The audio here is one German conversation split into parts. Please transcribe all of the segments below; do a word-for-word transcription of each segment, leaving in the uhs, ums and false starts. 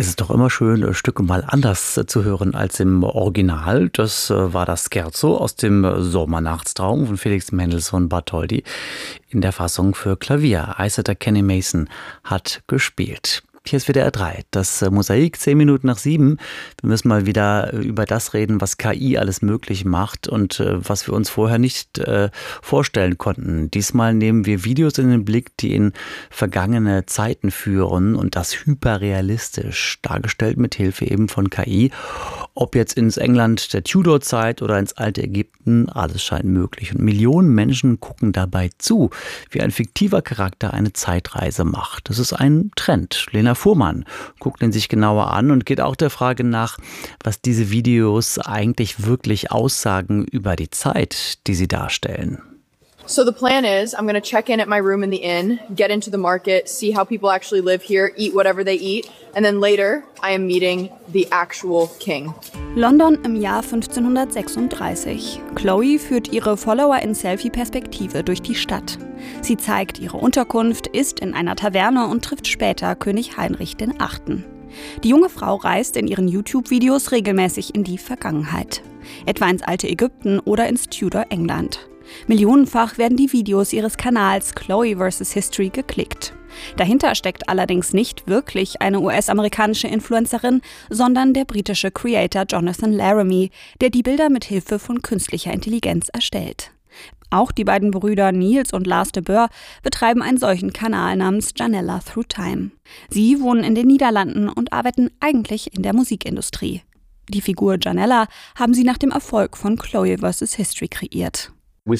Es ist doch immer schön, Stücke mal anders zu hören als im Original. Das war das Scherzo aus dem Sommernachtstraum von Felix Mendelssohn Bartholdy in der Fassung für Klavier. Eiseter Kenny Mason hat gespielt. Hier ist W D R drei, das Mosaik, zehn Minuten nach sieben. Wir müssen mal wieder über das reden, was K I alles möglich macht und äh, was wir uns vorher nicht äh, vorstellen konnten. Diesmal nehmen wir Videos in den Blick, die in vergangene Zeiten führen und das hyperrealistisch dargestellt mit Hilfe eben von K I. Ob jetzt ins England der Tudor-Zeit oder ins alte Ägypten, alles scheint möglich. Und Millionen Menschen gucken dabei zu, wie ein fiktiver Charakter eine Zeitreise macht. Das ist ein Trend. Lena Fuhrmann guckt ihn sich genauer an und geht auch der Frage nach, was diese Videos eigentlich wirklich aussagen über die Zeit, die sie darstellen. So the plan is, I'm going to check in at my room in the inn, get into the market, see how people actually live here, eat whatever they eat, and then later I am meeting the actual king. London im Jahr fünfzehnhundertsechsunddreißig. Chloe führt ihre Follower in Selfie-Perspektive durch die Stadt. Sie zeigt ihre Unterkunft, isst in einer Taverne und trifft später König Heinrich der Achte. Die junge Frau reist in ihren YouTube-Videos regelmäßig in die Vergangenheit. Etwa ins alte Ägypten oder ins Tudor-England. Millionenfach werden die Videos ihres Kanals Chloe versus. History geklickt. Dahinter steckt allerdings nicht wirklich eine U S-amerikanische Influencerin, sondern der britische Creator Jonathan Laramie, der die Bilder mit Hilfe von künstlicher Intelligenz erstellt. Auch die beiden Brüder Niels und Lars de Boer betreiben einen solchen Kanal namens Janella Through Time. Sie wohnen in den Niederlanden und arbeiten eigentlich in der Musikindustrie. Die Figur Janella haben sie nach dem Erfolg von Chloe versus. History kreiert. Wir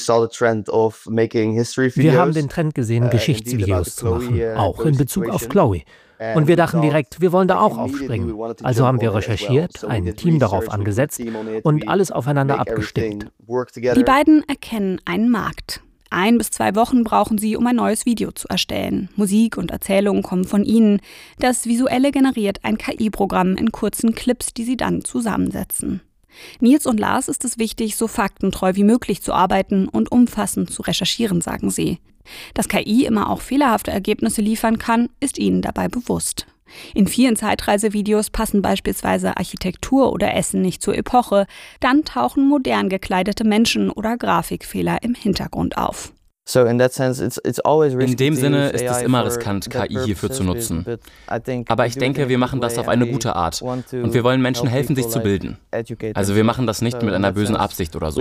haben den Trend gesehen, Geschichtsvideos zu machen, auch in Bezug auf Chloe. Und wir dachten direkt, wir wollen da auch aufspringen. Also haben wir recherchiert, ein Team darauf angesetzt und alles aufeinander abgestimmt. Die beiden erkennen einen Markt. Ein bis zwei Wochen brauchen sie, um ein neues Video zu erstellen. Musik und Erzählungen kommen von ihnen. Das Visuelle generiert ein K I-Programm in kurzen Clips, die sie dann zusammensetzen. Niels und Lars ist es wichtig, so faktentreu wie möglich zu arbeiten und umfassend zu recherchieren, sagen sie. Dass K I immer auch fehlerhafte Ergebnisse liefern kann, ist ihnen dabei bewusst. In vielen Zeitreisevideos passen beispielsweise Architektur oder Essen nicht zur Epoche, dann tauchen modern gekleidete Menschen oder Grafikfehler im Hintergrund auf. In dem Sinne ist es immer riskant, K I hierfür zu nutzen. Aber ich denke, wir machen das auf eine gute Art. Und wir wollen Menschen helfen, sich zu bilden. Also wir machen das nicht mit einer bösen Absicht oder so.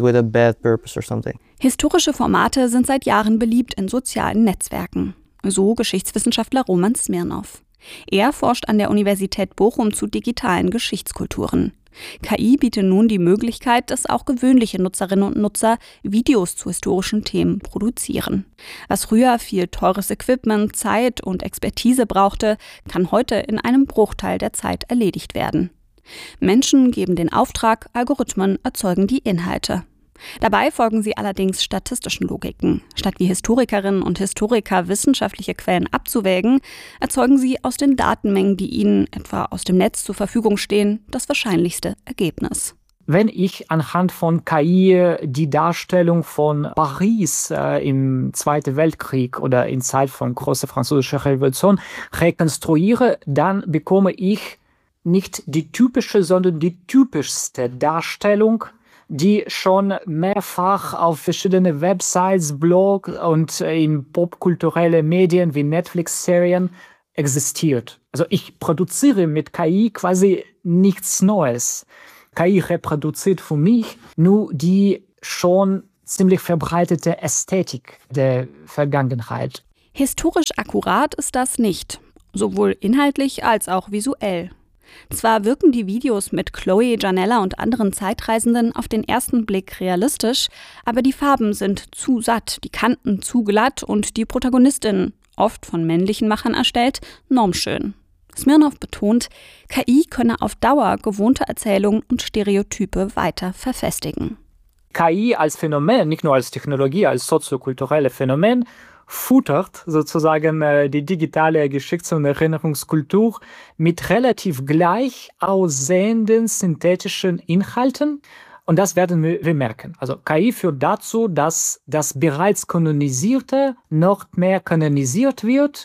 Historische Formate sind seit Jahren beliebt in sozialen Netzwerken. So Geschichtswissenschaftler Roman Smirnov. Er forscht an der Universität Bochum zu digitalen Geschichtskulturen. K I bietet nun die Möglichkeit, dass auch gewöhnliche Nutzerinnen und Nutzer Videos zu historischen Themen produzieren. Was früher viel teures Equipment, Zeit und Expertise brauchte, kann heute in einem Bruchteil der Zeit erledigt werden. Menschen geben den Auftrag, Algorithmen erzeugen die Inhalte. Dabei folgen sie allerdings statistischen Logiken. Statt wie Historikerinnen und Historiker wissenschaftliche Quellen abzuwägen, erzeugen sie aus den Datenmengen, die ihnen etwa aus dem Netz zur Verfügung stehen, das wahrscheinlichste Ergebnis. Wenn ich anhand von K I die Darstellung von Paris äh, im Zweiten Weltkrieg oder in Zeit von großer französischer Revolution rekonstruiere, dann bekomme ich nicht die typische, sondern die typischste Darstellung, die schon mehrfach auf verschiedene Websites, Blogs und in popkulturelle Medien wie Netflix-Serien existiert. Also ich produziere mit K I quasi nichts Neues. K I reproduziert für mich nur die schon ziemlich verbreitete Ästhetik der Vergangenheit. Historisch akkurat ist das nicht, sowohl inhaltlich als auch visuell. Zwar wirken die Videos mit Chloe, Janella und anderen Zeitreisenden auf den ersten Blick realistisch, aber die Farben sind zu satt, die Kanten zu glatt und die Protagonistin, oft von männlichen Machern erstellt, normschön. Smirnov betont, K I könne auf Dauer gewohnte Erzählungen und Stereotype weiter verfestigen. K I als Phänomen, nicht nur als Technologie, als soziokulturelle Phänomen, futtert sozusagen äh, die digitale Geschichts- und Erinnerungskultur mit relativ gleich aussehenden synthetischen Inhalten. Und das werden wir merken. Also K I führt dazu, dass das bereits Kanonisierte noch mehr kanonisiert wird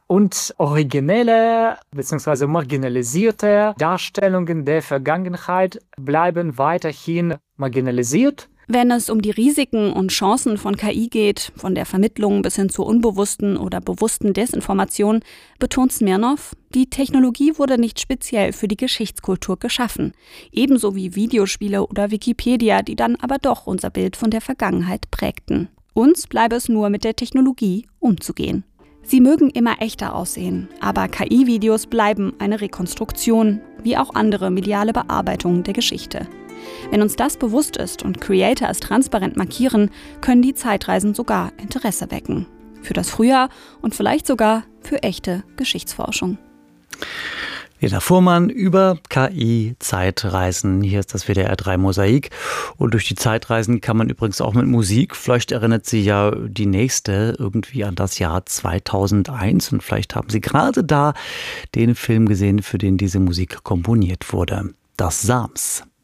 und originelle bzw. marginalisierte Darstellungen der Vergangenheit bleiben weiterhin marginalisiert. Wenn es um die Risiken und Chancen von K I geht, von der Vermittlung bis hin zur unbewussten oder bewussten Desinformation, betont Smirnov, die Technologie wurde nicht speziell für die Geschichtskultur geschaffen, ebenso wie Videospiele oder Wikipedia, die dann aber doch unser Bild von der Vergangenheit prägten. Uns bleibe es nur, mit der Technologie umzugehen. Sie mögen immer echter aussehen, aber K I-Videos bleiben eine Rekonstruktion, wie auch andere mediale Bearbeitungen der Geschichte. Wenn uns das bewusst ist und Creator es transparent markieren, können die Zeitreisen sogar Interesse wecken. Für das Frühjahr und vielleicht sogar für echte Geschichtsforschung. Lena Fuhrmann über K I-Zeitreisen. Hier ist das W D R drei Mosaik. Und durch die Zeitreisen kann man übrigens auch mit Musik. Vielleicht erinnert Sie ja die nächste irgendwie an das Jahr zweitausendeins. Und vielleicht haben Sie gerade da den Film gesehen, für den diese Musik komponiert wurde. Das Sams.